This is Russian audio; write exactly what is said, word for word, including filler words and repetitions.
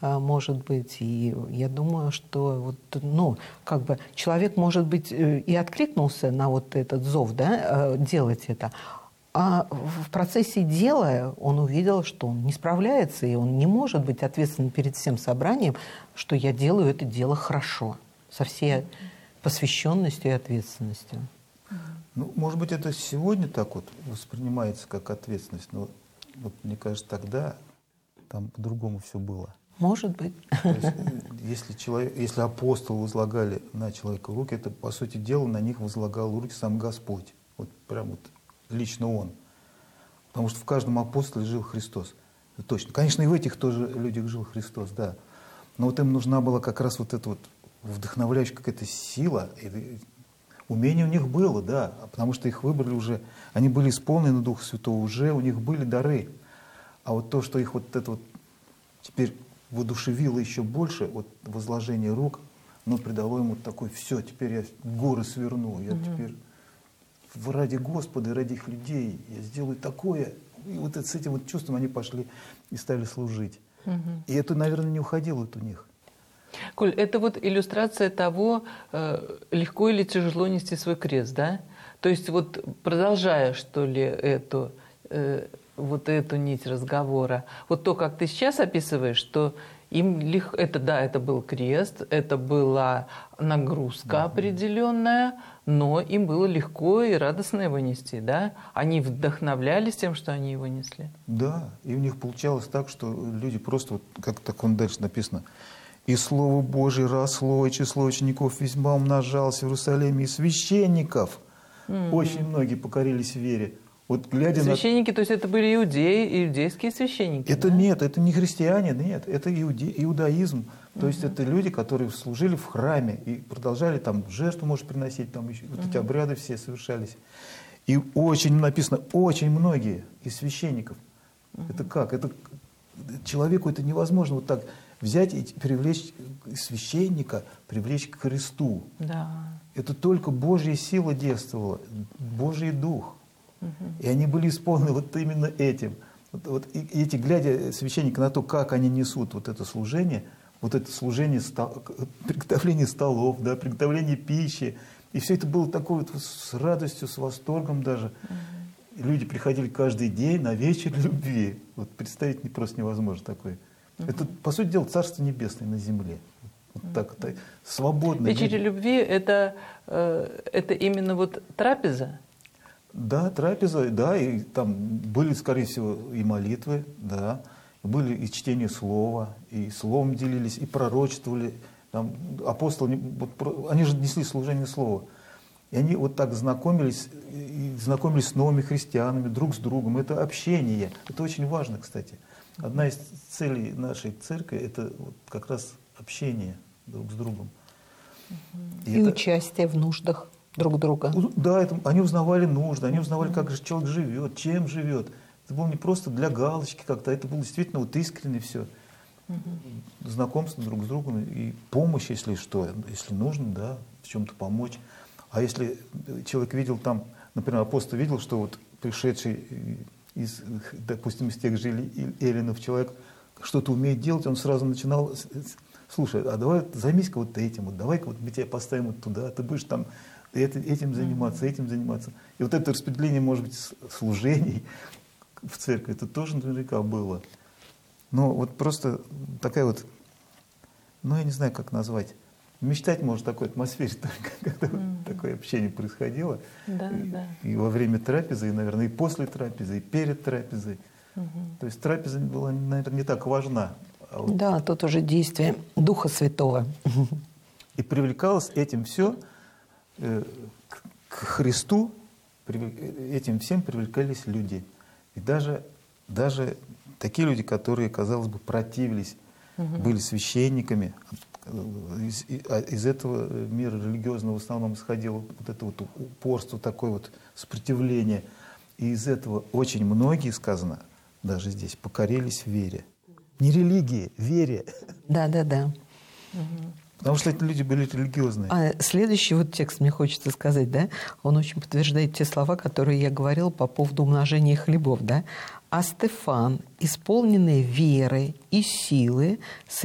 может быть. И я думаю, что вот, ну, как бы человек, может быть, и откликнулся на вот этот зов, да, делать это, а в процессе дела он увидел, что он не справляется, и он не может быть ответственным перед всем собранием, что я делаю это дело хорошо, со всей посвященностью и ответственностью. Ну, может быть, это сегодня так вот воспринимается как ответственность, но вот, мне кажется, тогда там по-другому все было. Может быть. То есть, если, человек, если апостолы возлагали на человека руки, это, по сути дела, на них возлагал руки сам Господь. Вот прям вот лично Он. Потому что в каждом апостоле жил Христос. Это точно. Конечно, и в этих тоже людях жил Христос, да. Но вот им нужна была как раз вот эта вот вдохновляющая какая-то сила. И умение у них было, да, потому что их выбрали уже, они были исполнены Духа Святого, уже у них были дары. А вот то, что их вот это вот теперь воодушевило еще больше, вот возложение рук, ну, придало им вот такой, все, теперь я горы сверну, я угу. теперь ради Господа и ради их людей я сделаю такое. И вот это, с этим вот чувством они пошли и стали служить. Угу. И это, наверное, не уходило от них. Коль, это вот иллюстрация того, легко или тяжело нести свой крест, да? То есть вот продолжая, что ли, эту, вот эту нить разговора, вот то, как ты сейчас описываешь, что им легко, это, да, это был крест, это была нагрузка да. определенная, но им было легко и радостно его нести, да? Они вдохновлялись тем, что они его несли. Да, и у них получалось так, что люди просто, вот, как так он дальше написано, «И Слово Божие росло, и число учеников весьма умножалось в Иерусалиме, и священников». Mm-hmm. Очень многие покорились вере. Вот, глядя священники, на... то есть это были иудеи, иудейские священники? Это да? Нет, это не христиане, нет, это иуде... иудаизм. То mm-hmm. есть это люди, которые служили в храме и продолжали там жертву, может, приносить, там еще, вот mm-hmm. эти обряды все совершались. И очень написано, очень многие из священников. Mm-hmm. Это как? Это человеку это невозможно вот так взять и привлечь священника, привлечь к Христу. Да. Это только Божья сила действовала, Божий Дух. Угу. И они были исполнены вот именно этим. Вот, вот, и эти, глядя священника на то, как они несут вот это служение, вот это служение, приготовление столов, да, приготовление пищи, и все это было такое вот с радостью, с восторгом даже. Угу. Люди приходили каждый день на вечер любви. Вот представить не просто невозможно такое. Uh-huh. Это, по сути дела, Царство Небесное на земле. Вот uh-huh. так, так, свободно. Вечеря любви это, э, – это именно вот трапеза? Да, трапеза, да, и там были, скорее всего, и молитвы, да, были и чтение слова, и словом делились, и пророчествовали. Там, апостолы, вот, они же несли служение слова. И они вот так знакомились, и знакомились с новыми христианами, друг с другом. Это общение. Это очень важно, кстати. Одна из целей нашей церкви – это вот как раз общение друг с другом. И, и это... участие в нуждах друг друга. Да, это, они узнавали нужды, они узнавали, как же человек живет, чем живет. Это было не просто для галочки как-то, это было действительно вот искренне все. Угу. Знакомство друг с другом и помощь, если что, если нужно, да, в чем-то помочь. А если человек видел там, например, апостол видел, что вот пришедший из, допустим, из тех же эллинов человек что-то умеет делать, он сразу начинал, слушай, а давай займись-ка вот этим, вот, давай-ка вот мы тебя поставим вот туда, ты будешь там этим заниматься, этим заниматься. И вот это распределение, может быть, служений в церкви, это тоже наверняка было. Но вот просто такая вот, ну я не знаю, как назвать, мечтать можно такой атмосфере, когда mm-hmm. такое общение происходило. Да, и, да. и во время трапезы, и, наверное, и после трапезы, и перед трапезой. Mm-hmm. То есть трапеза была, наверное, не так важна. А вот... Да, тут уже действие Духа Святого. И привлекалось этим все э, к, к Христу, этим всем привлекались люди. И даже, даже такие люди, которые, казалось бы, противились, mm-hmm. были священниками. Из, из этого мира религиозного в основном исходило вот это вот упорство, такое вот сопротивление. И из этого очень многие, сказано, даже здесь, покорились вере. Не религии, вере. Да, да, да. Потому что эти люди были религиозные. А следующий вот текст мне хочется сказать, да, он очень подтверждает те слова, которые я говорила по поводу умножения хлебов, да. А Стефан, исполненный веры и силы,